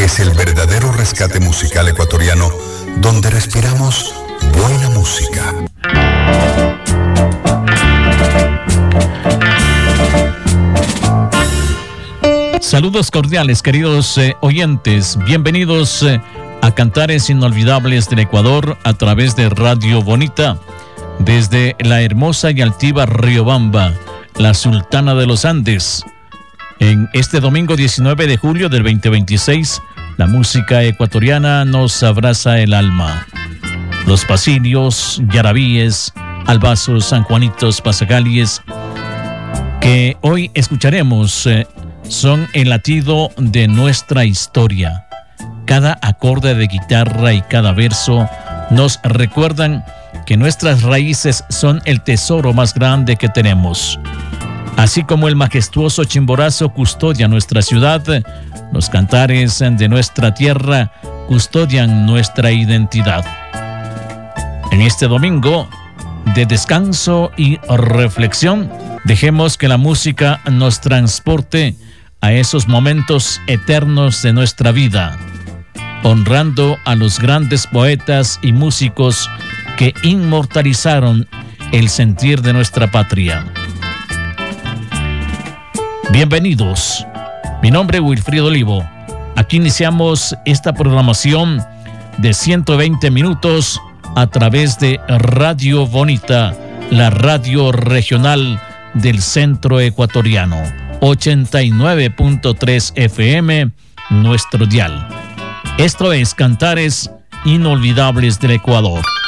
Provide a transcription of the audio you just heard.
es el verdadero rescate musical ecuatoriano, donde respiramos buena música. Saludos cordiales, queridos oyentes. Bienvenidos a Cantares Inolvidables del Ecuador a través de Radio Bonita, desde la hermosa y altiva Riobamba, la Sultana de los Andes. En este domingo 19 de julio del 2026, la música ecuatoriana nos abraza el alma. Los pasillos, yarabíes, albazos, sanjuanitos, pasacalles, que hoy escucharemos, son el latido de nuestra historia. Cada acorde de guitarra y cada verso nos recuerdan que nuestras raíces son el tesoro más grande que tenemos. Así como el majestuoso Chimborazo custodia nuestra ciudad, los cantares de nuestra tierra custodian nuestra identidad. En este domingo de descanso y reflexión, dejemos que la música nos transporte a esos momentos eternos de nuestra vida, honrando a los grandes poetas y músicos que inmortalizaron el sentir de nuestra patria. Bienvenidos, mi nombre es Wilfrido Olivo. Aquí iniciamos esta programación de 120 minutos a través de Radio Bonita, la radio regional del centro ecuatoriano, 89.3 FM, nuestro dial. Esto es Cantares Inolvidables del Ecuador.